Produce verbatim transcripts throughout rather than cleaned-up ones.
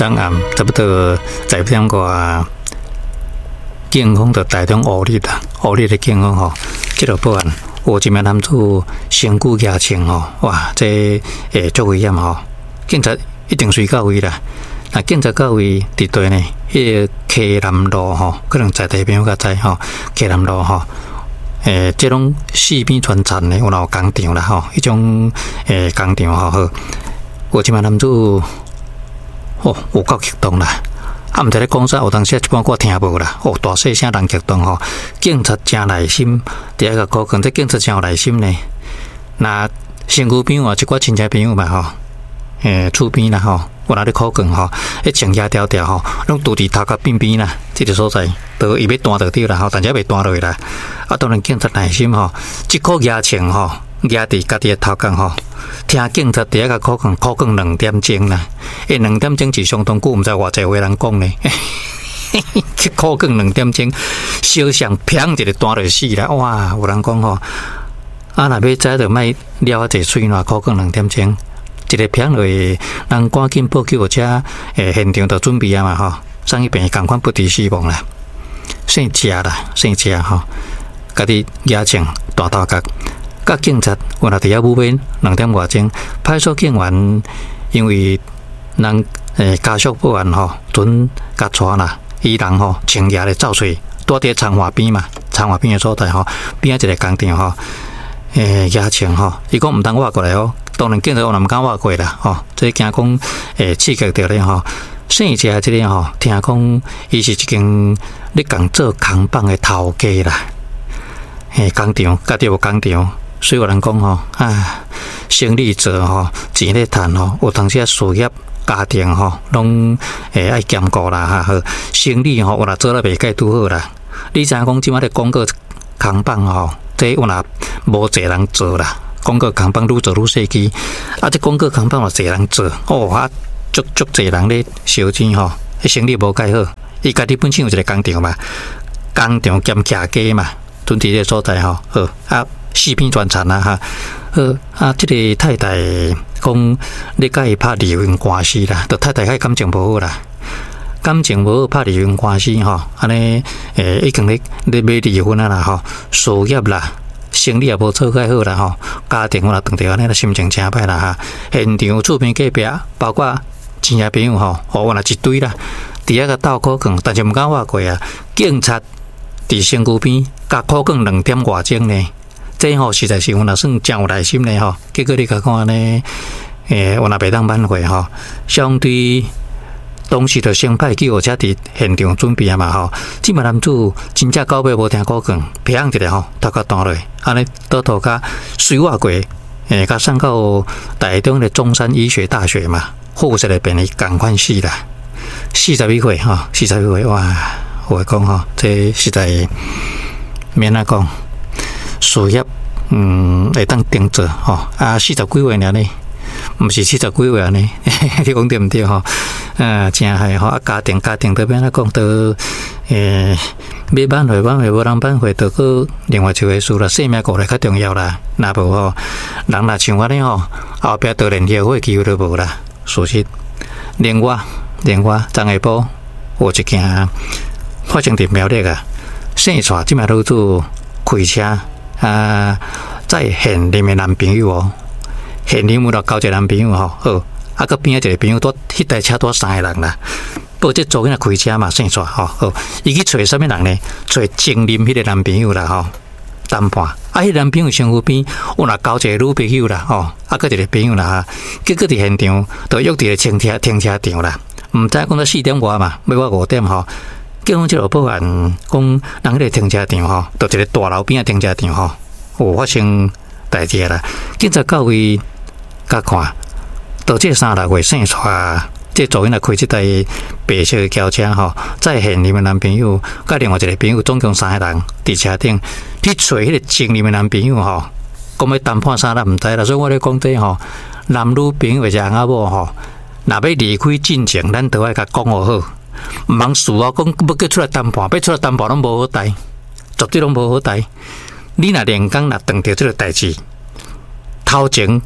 昨暗差不多十点外，警方就台中乌日啦，乌日的警方吼，这个报案，有一名男子身躯压青吼，哇，这诶足危险吼，警察一定随到位啦。那警察到位伫对呢，迄个溪南路吼，可能在地朋友较知吼，溪南路吼。诶，这种四边穿插的，有哪有工厂啦吼？迄种诶工厂吼，好，有一名男子，哦，有够激动啦！啊，毋知咧讲啥，有当时一般我听无啦。哦，大细声人激动吼，警察真耐心，第一个考验，这警察真有耐心呢。那身躯边啊，一寡亲戚朋友嘛吼，诶，厝边啦吼。我哪里考卷吼，一青叶条条吼，拢拄伫头壳边边啦，这个所在都伊要弹到掉啦吼，但是未弹落啦。啊，当然警察耐心吼，一颗牙青吼，压伫家己的头壳吼。听警察第一个考卷，考卷两点钟啦，诶，两点钟是相当久，毋知偌济话人讲呢。去考卷两点钟，小上砰一个弹落死啦！哇，有人讲吼，啊，若要知就莫了啊，一喙烂考卷两点钟。一个片落，人赶紧报救，者诶现场就准备啊嘛吼，送去病院共款不治死亡啦，姓谢啦，姓谢吼，家己压情大头壳，甲警察原来伫遐舞边两点外钟，派出所警员因为人诶家属报案吼，准甲带啦，伊人吼青叶咧走出，住伫长华边嘛，长华边诶所在吼，边仔一个工厂吼，诶压情吼，伊讲毋通挖过来哦。当然，警察我也毋敢挖过啦，吼，这惊讲诶刺激到咧吼。姓谢即个吼，听讲伊是一间咧共做工厂诶头家啦，诶工厂，家己有工厂，所以有人讲吼，啊，生意做吼，钱咧赚吼，有当时啊事业家庭吼，拢诶爱兼顾啦哈，好，生意吼，有若做得袂介拄好啦。你知影讲即马咧广告工厂吼，这有若无侪人做啦。广告工厂愈做愈细机，啊！这广告工厂嘛，侪人做哦，啊，足足侪人咧烧钱吼，生意无介好。伊家己本身有一个工厂嘛，工厂兼徛家嘛，准伫个所在吼，好啊，四边全产啊哈，好啊，这个太太讲你甲伊拍离婚官司啦，就太太甲伊感情无好啦，感情无好拍离婚官司吼，安尼诶，已经咧咧要离婚啊啦吼，事业啦。生理也无做介好啦吼，家庭我若当着安尼，心情真歹啦哈。现场厝边隔壁，包括亲戚朋友吼，哦，我若一堆啦，伫遐个斗考卷，但是毋敢挖过啊。警察伫身躯边，甲考卷两点外钟呢，这吼实在是我若算真有耐心呢吼。结果你甲看呢，诶，我若袂当挽回吼，相对。当时就先派救护车伫现场准备啊嘛吼，即嘛男子真正到尾无听考卷，砰一下吼，头壳弹落，安尼倒头甲水挖过，诶，甲送到台中的中山医学大学嘛，护士来病院共款死啦，四十一岁吼，四十一岁哇，我讲吼，这实在免啊讲，事业嗯会当定做吼，啊四十几岁尔呢。毋是七十几岁安尼，你讲对毋对吼？啊，真害吼！啊，家庭家庭这边来讲，都诶，要挽回挽回，无人挽回，都个另外一回事啦。性命过来较重要啦。若无吼，人若像我呢吼，后壁都连后悔机会都无啦。所以，连我连我昨下晡有一件发生伫苗栗啊，生带即卖女子开车啊，载现任的男朋友哦。现任有了交一个男朋友吼，好，啊个边仔一个朋友多，迄台车多三个人啦。不过这做囡仔开车嘛，生带吼，好，伊去找什么人呢？找前任迄个男朋友啦吼，谈判。啊，迄男朋友身躯边有若交一个女朋友啦吼，啊个一个朋友啦哈。结果伫现场就约伫个停车停车场啦，毋知讲到四点外嘛，要我五点吼。警方即落报案讲，人迄个停车场吼，就一个大楼边仔停车场吼，有发生代志啦。警察到位。甲看，到这三六月生出，这昨天来开这台白色的轿车吼，载现任的男朋友，甲另外一个朋友，总共三个人伫车顶去找迄个前任的男朋友吼，讲要谈判啥咱毋知啦，所以我咧讲这吼，男女朋友或者翁仔某吼，若要离开进程，咱都爱甲讲好好，毋通事后讲要叫出来谈判，要出来谈判拢无好代，绝对拢无好代。你若连讲若断掉这个代志，头前。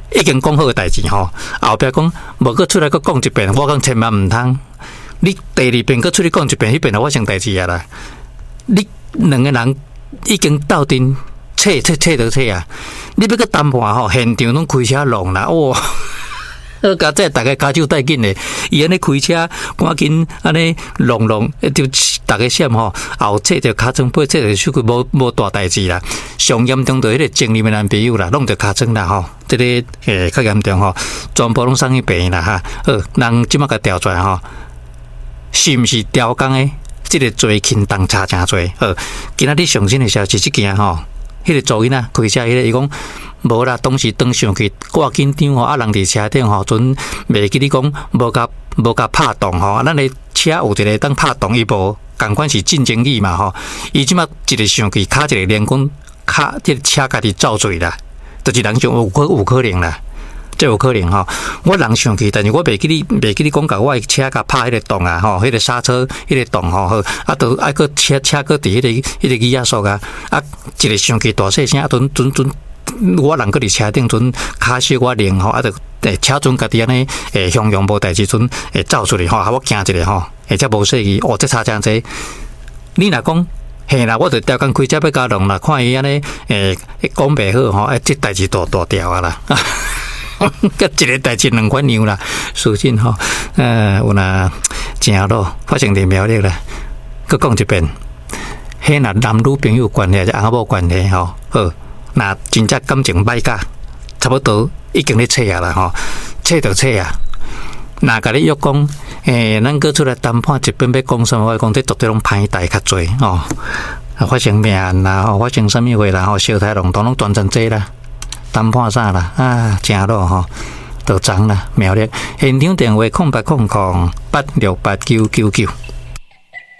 已经讲好嘅代志吼，后壁讲无搁出来搁讲一遍，我讲千万毋通。你第二遍搁出去讲一遍，迄遍就发生代志啊啦。你两个人已经斗阵扯扯扯到扯啊！你要搁谈判吼，现场拢开车弄啦，哇！好加这大家加手带紧嘞，伊安尼开车赶紧安尼弄弄，就大家闪吼，后侧着尻川背侧着手，无无大代志啦。上严重着迄个前任的男朋友啦，弄着尻川啦吼，这个诶较严重吼，全部拢送去病啦哈。好，人即马甲调出来吼，是毋是调工诶？这个罪轻重差真多。好，今仔日上新的消息，即件吼。迄个噪音啊，开车迄个，伊讲无啦，当时登上去，挂紧张吼，啊人伫车顶吼，阵袂记你讲无甲无甲拍动吼，咱个车有一个当拍动，伊无共款是进前语嘛吼，伊即马一个上去，卡一个连讲卡，即个车家己造罪啦，就是人上有可有可能啦。这有可能吼，我人上去，但是我袂记你，袂记你讲甲我的车甲拍迄个洞啊，吼，迄个刹车迄个洞吼，好，啊，都啊个车车个伫迄个迄个机压缩啊，啊，一个上去大细声，啊，阵阵阵，我人个伫车顶阵卡小我灵吼，啊，就诶车阵家己安尼诶向阳无代志阵会走出去吼，啊，我惊一个吼，而且无细意，哦，这差真济，你若讲。嘿啦，我就调工开车要加弄啦，看伊安尼诶讲袂好吼，诶，这代志大大条啊啦。甲一个代志两款样啦，属真吼，呃，有若正咯，发生伫苗栗啦，佮讲一遍，迄若男女朋友关系，或者翁某关系吼，好，若真正感情歹甲，差不多已经咧切啊啦吼，切就切啊。若甲你约讲，诶，咱搁出来谈判一边要讲什么，我讲这绝对拢歹代较济哦，啊，发生命案啦，吼，发生什么话啦，吼，烧台龙通拢全全济啦。谈判啥啦？啊，正咯吼，都涨啦，苗栗现场电话空八空空八六八九九九。